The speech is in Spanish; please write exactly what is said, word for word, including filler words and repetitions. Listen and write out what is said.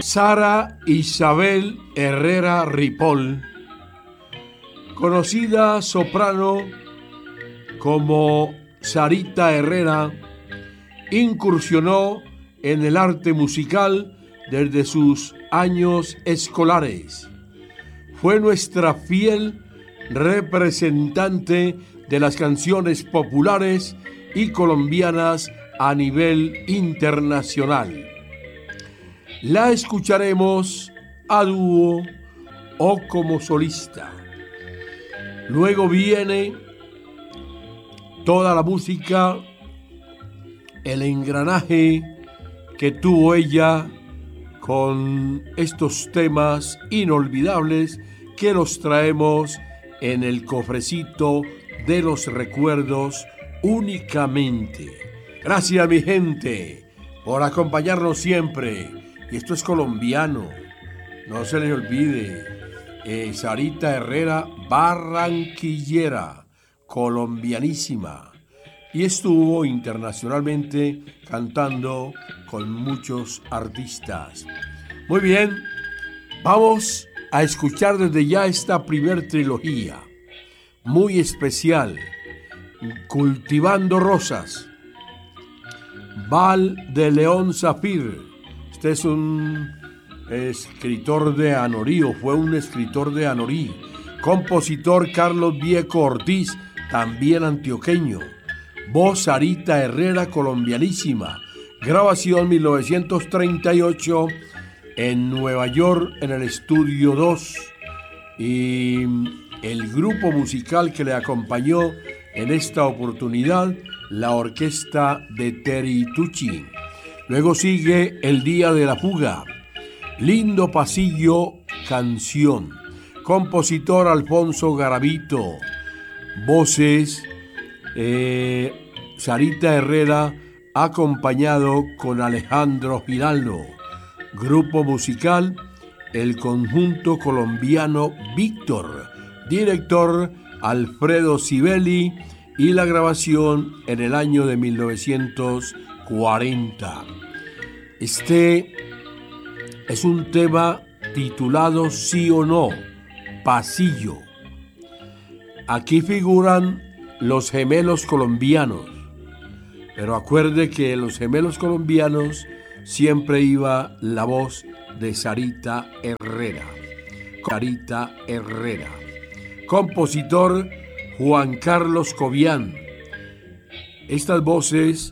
Sara Isabel Herrera Ripoll, conocida soprano como Sarita Herrera, incursionó en el arte musical desde sus años escolares. Fue nuestra fiel representante de las canciones populares y colombianas a nivel internacional. La escucharemos a dúo o como solista. Luego viene toda la música, el engranaje que tuvo ella con estos temas inolvidables que los traemos en el cofrecito de los recuerdos únicamente. Gracias, mi gente, por acompañarnos siempre. Y esto es colombiano, no se les olvide. eh, Sarita Herrera, barranquillera, colombianísima, y estuvo internacionalmente cantando con muchos artistas. Muy bien, vamos a escuchar desde ya esta primer trilogía muy especial, Cultivando Rosas, Val de León Zafir. Este es un escritor de Anorí, o fue un escritor de Anorí. Compositor Carlos Vieco Ortiz, también antioqueño. Voz Sarita Herrera, colombianísima. Grabación mil novecientos treinta y ocho en Nueva York, en el Estudio dos. Y el grupo musical que le acompañó en esta oportunidad, la orquesta de Terry Tucci. Luego sigue El Día de la Fuga, Lindo Pasillo, canción. Compositor Alfonso Garavito. Voces eh, Sarita Herrera, acompañado con Alejandro Giraldo. Grupo musical, el conjunto colombiano Víctor. Director Alfredo Sibeli, y la grabación en el año de mil novecientos cuarenta. Este es un tema titulado Sí o No, Pasillo. Aquí figuran los gemelos colombianos, pero acuerde que en los gemelos colombianos siempre iba la voz de Sarita Herrera. Sarita Herrera. Compositor Juan Carlos Cobian. Estas voces